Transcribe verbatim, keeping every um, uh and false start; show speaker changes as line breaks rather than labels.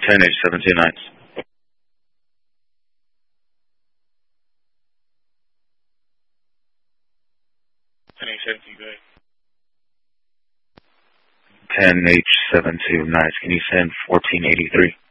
ten H seven two nights.
ten H seven two, go ahead.
ten H seven two nights. Can you send fourteen eighty-three?